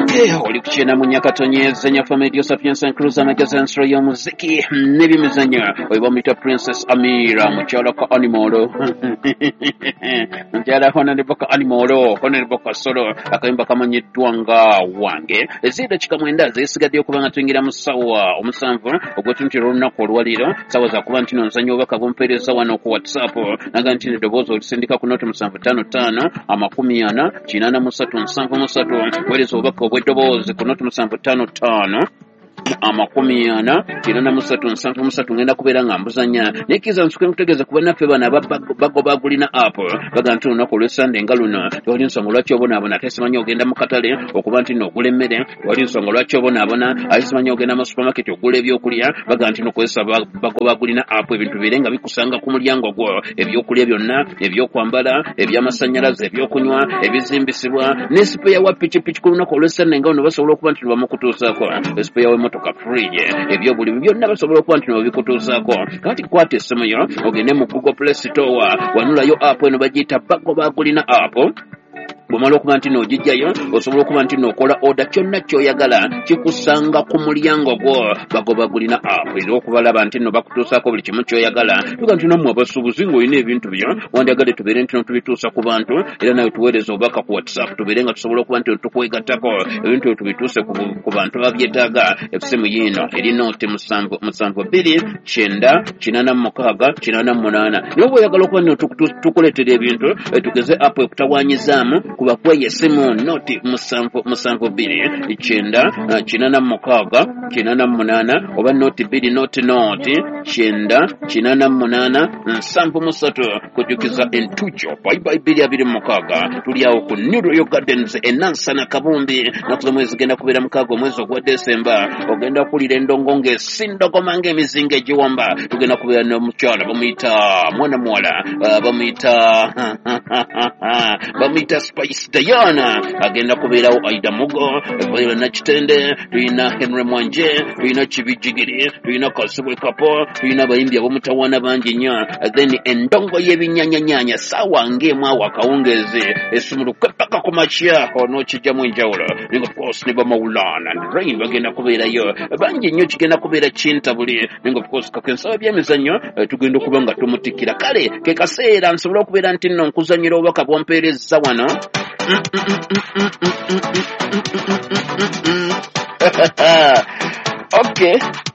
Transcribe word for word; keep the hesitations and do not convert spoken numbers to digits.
Okay, oli kuchena munyakatonye zenya family Sapiens and Cruiser magazine story ya muziki nebi mizanya oiba mita Princess Amira muchala ka animalo muchala hona ne baka animalo hona ne baka solo akaimba kamanyitwanga wange ezida chikamwenda zesigadde okubanga twingira musawa omusanvu ogwetunti runako olwaliro sawa za kuba ntino nzanyo baka bompereza wano ku WhatsApp naga ntino dobozo olisindika ku note musanvu tano tano amakumi ana kinana musatu nsanvu musatu welezo obaka obwedobozi ku note musanvu tano tano amakumi ana kinana musatu nsanvu musatu ngenda kubeera nga mbuzanya nekiza nsuke nkutegeeza kuba naffe bana bago bagulina app baga nti lunaku olw'esande nga luno tewali nsonga lwaki obonaabona ate simanyi ogenda mu katale okuba nti n'ogula emmere tewali nsonga lwaki obonaabona ate simanyi ogenda mu supermarket ogula ebyokulya baga nti n'okozesa bago bagulina app ebintu bire nga bikusanga ku mulyango gwo ebyokulya byonna ebyokwambala ebyamasannyalaze ebyokunywa ebizimbisibwa ne sipeya wa pikipiki ku lunaku olw'esande nga luno basobola okuba nti bamukutuusaako sipeya w'emmotoka fridge ebyo buli byonna basobola okuba nti babikutuusaako kati kwata essimu yo ogende mu Google Play Store wanulayo app eno bagiyita bago bagulina app bw'omala okuba nti n'ogijjayo osobola okuba nti n'okola oda kyonna ky'oyagala kikusanga ku mulyango gwo bago bagulina app era okubalaba nti no bakutuusaako buli kimu ky'oyagala tuga nti nammwe abasuubuzi ng'olina ebintu byo wandyagadde tubeere nti notubituusa ku bantu era nawe tuweereza obubaka ku WhatsApp tubeere nga tusobola okuba nti tukwegattako ebintu ebyo tubituuse ku bantu ababyetaaga essimu yiino eri nooti musanvu bbiri kyenda kinaana mu mukaaga kinaana mu munaana naye oba oyagala okuba nti tukuleetera ebintu tugeze app ekutawanyizaamu kuba kweye essimu noti musanvu musanvu bbiri kyenda kinaana mu mukaaga kinaana mu munaana oba noti bbiri noti noti kyenda kinaana mu munaana nsanvu musatu kujjukiza entujo bayibayi bbiri abiri mu mukaaga tuli awo ku New Royal Gardens enansana kabumbi naku z'omwezi genda kubeera mukaaga omwezi ogwa Desemba ogenda kulira endongo ng'esindogoma ng'emizinga egiwamba tugenda kubeera n'omukyala bamuyita mwana muwala bamuyita bamuyita Spice Diana agenda kubeerawo Aida Mugo Viola Nakitende tulina Henry Mwanje tulina Kibijigiri tulina Kasibwe Kapo tulina abayimbi ab'omutawaana bangi nnyo then endongo y'ebinyanyanyanya saawa ng'emu awo akawungeezi essumulu kwepaka ku makya onookijjamu enjawulo ninga of course ne bamawulana and Rain bagenda kubeerayo bangi nnyo kigenda kubeera kintabuli ninga of course kakensaba by'emizannyo tugenda okuba nga tumutikira kale ke kaseera nsobola okubeera nti nno nkuzannyira obubaka bwompeereza wano okay